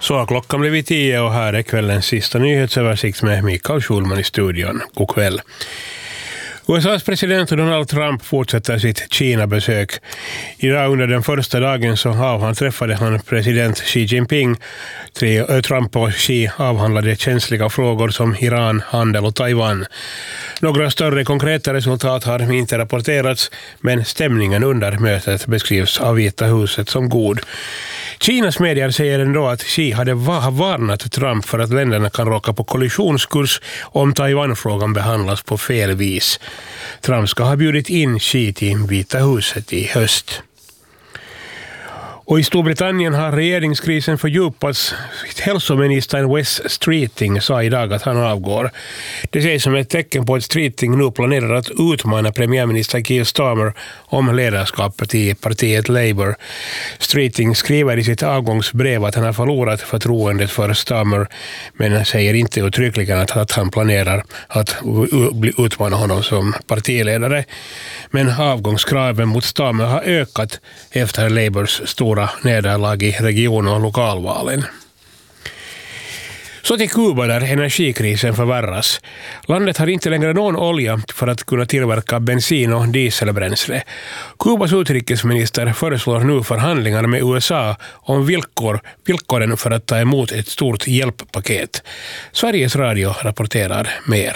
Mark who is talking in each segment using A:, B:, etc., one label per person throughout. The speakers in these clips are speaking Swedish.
A: Så har klockan blivit 10 och här är kvällens sista nyhetsöversikt med Mikael Schulman i studion. God kväll. USAs president Donald Trump fortsätter sitt Kina-besök. Idag under den första dagen så träffade han president Xi Jinping. Trump och Xi avhandlade känsliga frågor som Iran, handel och Taiwan. Några större konkreta resultat har inte rapporterats, men stämningen under mötet beskrivs av Vita huset som god. Kinas medier säger ändå att Xi hade varnat Trump för att länderna kan råka på kollisionskurs om Taiwan-frågan behandlas på fel vis. Trump ska ha bjudit in Xi till Vita huset i höst. Och i Storbritannien har regeringskrisen fördjupats. Hälsoministern Wes Streeting sa idag att han avgår. Det sägs som ett tecken på att Streeting nu planerar att utmana premiärminister Keir Starmer om ledarskapet i partiet Labour. Streeting skriver i sitt avgångsbrev att han har förlorat förtroendet för Starmer, men säger inte uttryckligen att han planerar att utmana honom som partiledare. Men avgångskraven mot Starmer har ökat efter Labours stora nederlag i region- och lokalvalen. Så till Kuba där energikrisen förvärras. Landet har inte längre någon olja för att kunna tillverka bensin- och dieselbränsle. Kubas utrikesminister föreslår nu förhandlingar med USA om villkoren för att ta emot ett stort hjälppaket. Sveriges Radio rapporterar mer.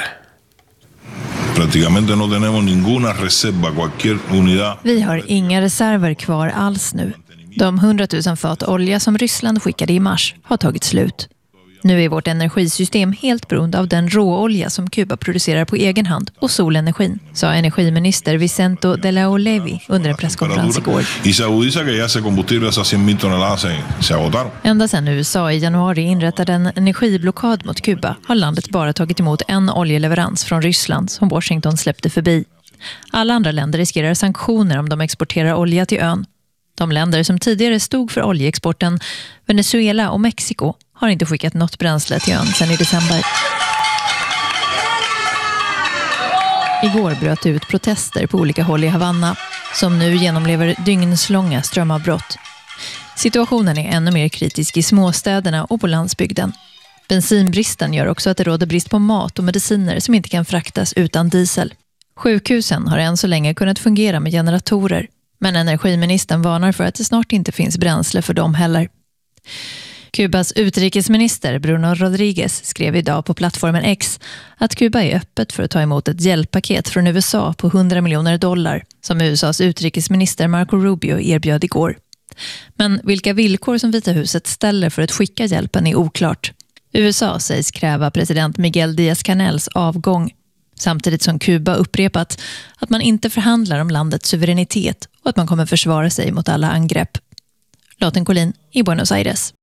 B: Vi har inga reserver kvar alls nu. De 100 000 fat olja som Ryssland skickade i mars har tagit slut. Nu är vårt energisystem helt beroende av den råolja som Kuba producerar på egen hand och solenergin, sa energiminister Vicente de la Olevi under en presskonferens igår. Ända sedan USA i januari inrättade en energiblockad mot Kuba har landet bara tagit emot en oljeleverans från Ryssland som Washington släppte förbi. Alla andra länder riskerar sanktioner om de exporterar olja till ön. De länder som tidigare stod för oljeexporten, Venezuela och Mexiko, har inte skickat något bränsle till ön sedan i december. Igår bröt det ut protester på olika håll i Havanna, som nu genomlever dygnslånga strömavbrott. Situationen är ännu mer kritisk i småstäderna och på landsbygden. Bensinbristen gör också att det råder brist på mat och mediciner som inte kan fraktas utan diesel. Sjukhusen har än så länge kunnat fungera med generatorer, men energiministern varnar för att det snart inte finns bränsle för dem heller. Kubas utrikesminister Bruno Rodriguez skrev idag på plattformen X att Kuba är öppet för att ta emot ett hjälppaket från USA på $100 miljoner som USAs utrikesminister Marco Rubio erbjöd igår. Men vilka villkor som Vita huset ställer för att skicka hjälpen är oklart. USA sägs kräva president Miguel Díaz-Canels avgång, samtidigt som Kuba upprepat att man inte förhandlar om landets suveränitet och att man kommer försvara sig mot alla angrepp. Lotten Collin i Buenos Aires.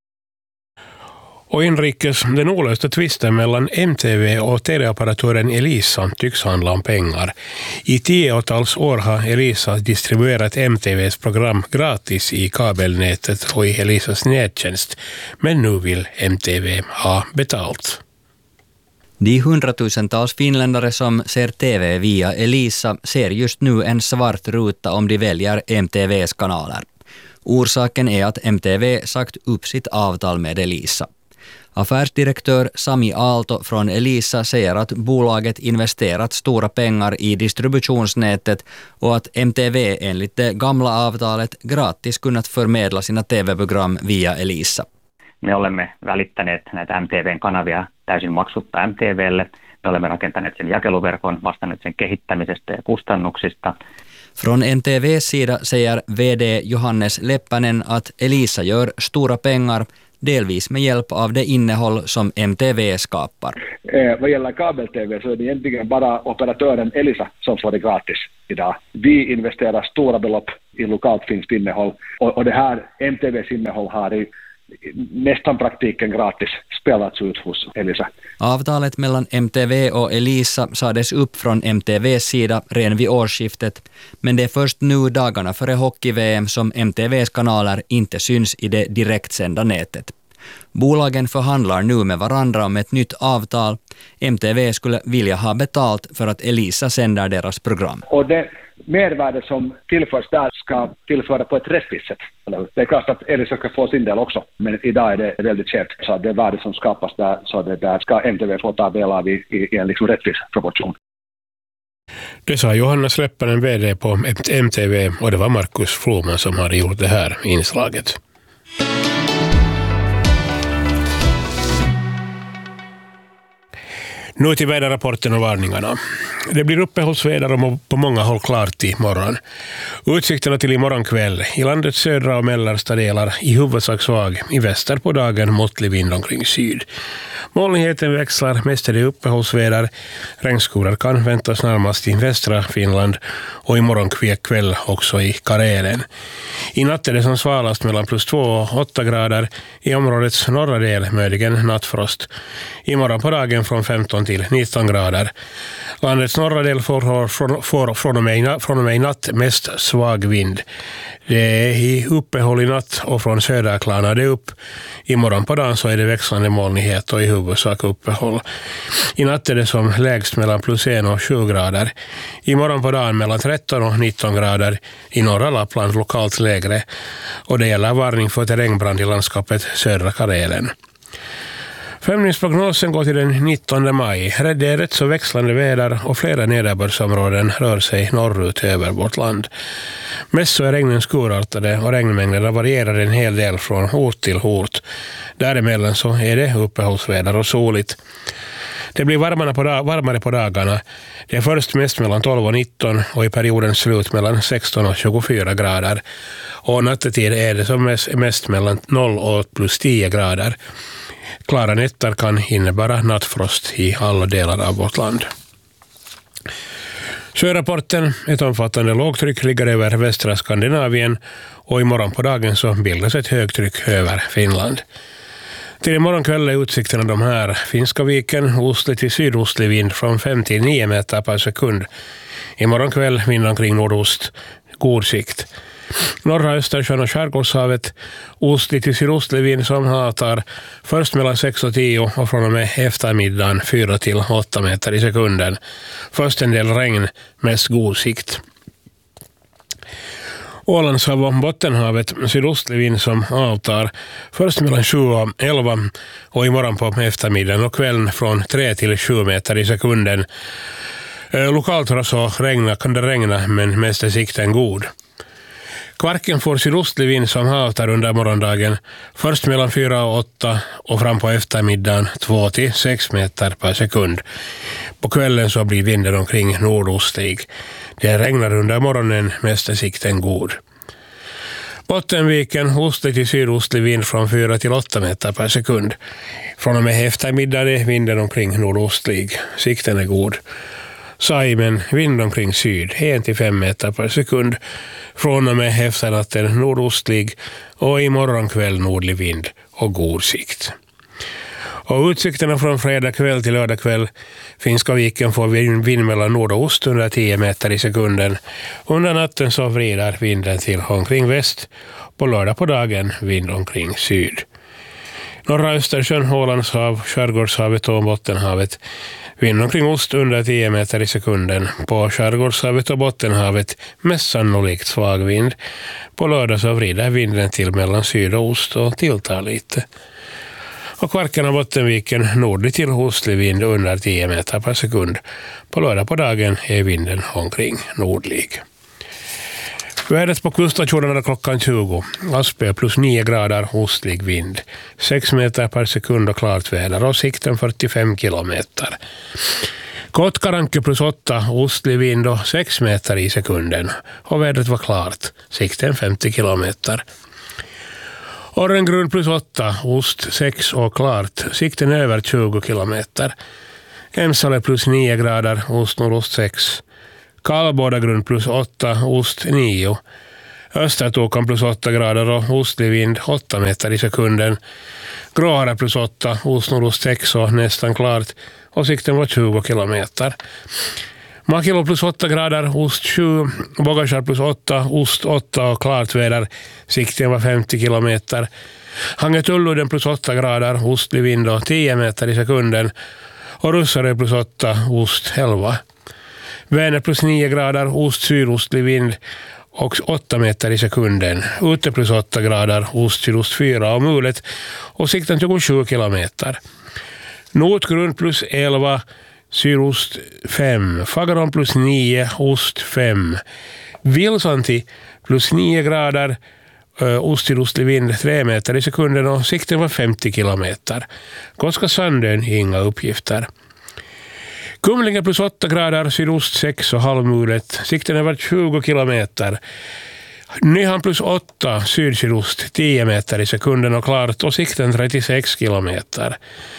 A: Och inrikes, den olösta tvisten mellan MTV och teleoperatören Elisa tycks handla om pengar. I 10-tals år har Elisa distribuerat MTVs program gratis i kabelnätet och i Elisas nättjänst, men nu vill MTV ha betalt.
C: De 100 000-tals finländare som ser TV via Elisa ser just nu en svart ruta om de väljer MTVs kanaler. Orsaken är att MTV sagt upp sitt avtal med Elisa. Affärsdirektör Sami Aalto från Elisa säger att bolaget investerat stora pengar i distributionsnätet och att MTV enligt det gamla avtalet gratis kunnat förmedla sina TV-program via Elisa.
D: Me olemme välittäneet näitä MTVn kanavia täysin maksutta MTVlle. Me olemme rakentaneet sen jakeluverkon, vastanneet sen kehittämisestä ja kustannuksista.
C: Från MTV:s sida säger VD Johannes Leppänen att Elisa gör stora pengar, delvis med hjälp av det innehåll som MTV skapar.
E: Vad gäller kabel-TV så är det egentligen bara operatören Elisa som får det gratis idag. Vi investerar stora belopp i lokalt finskt innehåll och det här MTVs innehåll har i nästan praktiken gratis spelats ut hos Elisa.
C: Avtalet mellan MTV och Elisa sades upp från MTVs sida redan vid årsskiftet, men det är först nu dagarna före hockey-VM som MTVs kanaler inte syns i det direktsända nätet. Bolagen förhandlar nu med varandra om ett nytt avtal. MTV skulle vilja ha betalt för att Elisa sänder deras program.
E: Och det mervärde som tillförs där ska tillföra på ett rättvist sätt. Det är klart att Elisa ska få sin del också, men idag är det väldigt kärt så att det värde som skapas där, så det där ska MTV få ta del av i en liksom rättvis proportion.
A: Det sa Johanna Släppanen, vd på MTV, och det var Markus Floman som hade gjort det här inslaget. Nu till väderrapporten och varningarna. Det blir uppehållsväder och på många håll klart i morgon. Utsikterna till imorgon kväll. I landets södra och mellersta delar i huvudsak svag. I väster på dagen måttlig vind omkring syd. Molnigheten växlar, mest är det uppehållsväder. Regnskurar kan väntas närmast i västra Finland och imorgon kväll också i Karelen. I natt är det som svalast mellan +2 och 8 grader. I områdets norra del möjligen nattfrost. Imorgon på dagen från 15 till 19 grader. Landets norra del får från och med i natt mest svag vind. Det är i uppehåll i natt och från söder klarnar det upp. Imorgon på dagen så är det växlande molnighet och i huvudsak uppehåll. I natt är det som lägst mellan +1 och 7 grader. Imorgon på dagen mellan 13 och 19 grader. I norra Lappland lokalt lägre. Och det gäller varning för terrängbrand i landskapet södra Karelen. Femningsprognosen går till den 19 maj. Det är rätt så växlande väder och flera nederbördsområden rör sig norrut över vårt land. Mest så är regnen skurartade och regnmängderna varierar en hel del från ort till ort. Däremellan så är det uppehållsväder och soligt. Det blir varmare på dagarna. Det är först mest mellan 12 och 19 och i periodens slut mellan 16 och 24 grader. Och nattetid är det som mest mellan 0 och +10 grader. Klara nätter kan innebära nattfrost i alla delar av vårt land. Sjörapporten, ett omfattande lågtryck ligger över västra Skandinavien och imorgon på dagen så bildas ett högtryck över Finland. Till imorgon kväll är utsikterna de här. Finska viken, ostlig till sydostlig vind från 5 till 9 meter per sekund. Imorgon kväll vind omkring nordost, god sikt. Norra Östersjön och Skärgårdshavet, ostlig till sydostlig vind som hatar först mellan 6 och 10 och från och med eftermiddagen 4 till 8 meter i sekunden. Först en del regn, mest god sikt. Ålandshav och Bottenhavet, sydostlig vind som avtar först mellan 7 och 11 och imorgon på eftermiddagen och kvällen från 3 till 7 meter i sekunden. Lokalt så kan det regna men mest är sikten god. Kvarken får sydostlig vind som hatar under morgondagen först mellan 4 och 8 och fram på eftermiddagen 2 till 6 meter per sekund. På kvällen så blir vinden omkring nordostlig. Det regnar under morgonen, mest är sikten god. Bottenviken, ostlig till sydostlig vind från 4 till 8 meter per sekund. Från och med eftermiddag är vinden omkring nordostlig. Sikten är god. Saimen, vind omkring syd, 1 till 5 meter per sekund. Från och med efternatten nordostlig och imorgon kväll nordlig vind och god sikt. Och utsikterna från fredag kväll till lördag kväll. Finska viken får vind mellan nord och ost under 10 meter i sekunden. Under natten så vrider vinden till omkring väst. På lördag på dagen vind omkring syd. Norra Östersjön, Ålandshav, Skärgårdshavet och Bottenhavet. Vind omkring ost under 10 meter i sekunden. På Skärgårdshavet och Bottenhavet mest sannolikt svag vind. På lördag så vrider vinden till mellan syd och ost och tilltar lite. Och Kvarken och Bottenviken nordlig till ostlig vind under 10 meter per sekund. På lördag på dagen är vinden omkring nordlig. Vädret på kuststationerna klockan 20. Aspö +9 grader, ostlig vind. 6 meter per sekund och klart väder och sikten 45 kilometer. Kotkaranke +8, ostlig vind och 6 meter i sekunden. Och vädret var klart, sikten 50 kilometer. Orrengrund +8, ost 6 och klart, sikten över 20 kilometer. Emsale +9 grader, ost nordost 6. Kallbådagrund +8, ost 9. Östertokan +8 grader och ostlig vind 8 meter i sekunden. Gråhare +8, ost nordost 6 och nästan klart och sikten var 20 kilometer. Makilo +8 grader, ost 7, Bogasjär +8, ost 8 och klart väder, sikten var 50 kilometer. Hangetulluuden +8 grader, ostlig vind och 10 meter i sekunden och Russare +8, ost 11. Väner plus 9 grader, ost-sydostlig vind och 8 meter i sekunden. Ute plus 8 grader, ost-sydost 4 och mulet och sikten 27 kilometer. Nordgrund plus 11, sydost 5. Fagaron plus 9, ost 5. Vilsanti plus 9 grader, ost-sydostlig vind 3 meter i sekunden och sikten var 50 kilometer. Koska Sandön, inga uppgifter. Kumlinge plus 8 grader, sydost 6 och halvmulet. Sikten är var 20 kilometer. Nyhan plus 8, sydsydost 10 meter i sekunden och klart och sikten 36 kilometer.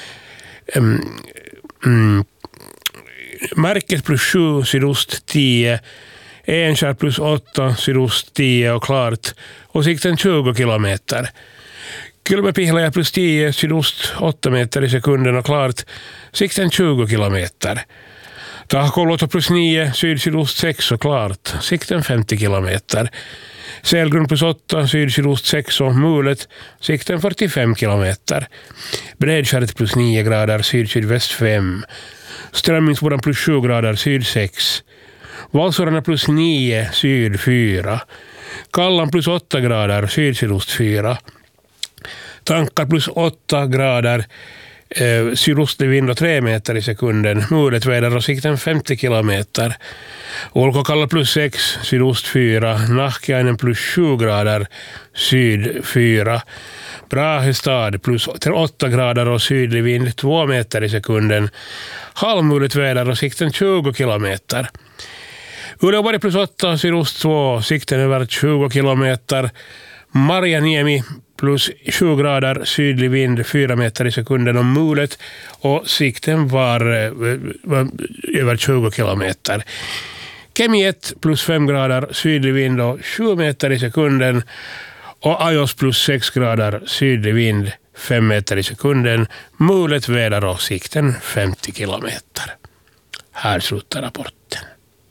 A: Märket plus 7, sydost 10. Enskär plus 8, sydost 10 och klart och sikten 20 kilometer. Kylmäpihlaja plus 10, sydost 8 meter i sekunden och klart, sikten 20 kilometer. Tahkoluoto plus 9, sydsydost 6 och klart, sikten 50 kilometer. Sälgrund plus 8, sydsydost 6 och mulet, sikten 45 kilometer. Bredskäret plus 9 grader, sydsydväst 5. Strömmingsbodan plus 7 grader, syd 6. Valsorarna plus 9, syd 4. Kallan plus 8 grader, sydsydost 4. Tankar plus 8 grader, sydostlig vind och 3 meter i sekunden. Mulet väder och sikten 50 kilometer. Ulkokalla plus 6, sydost 4. Nahkiainen plus 7 grader, syd 4. Brahestad plus 8 grader och sydlig vind 2 meter i sekunden. Halvmulet väder och sikten 20 kilometer. Uleåborg plus 8, sydost 2, sikten över 20 kilometer. Marjaniemi plus 7 grader, sydlig vind 4 meter i sekunden och mulet och sikten var över 20 kilometer. Kemi 1 plus 5 grader, sydlig vind och 7 meter i sekunden och Ajos plus 6 grader, sydlig vind 5 meter i sekunden, mulet väder och sikten 50 kilometer. Här slutar rapporten.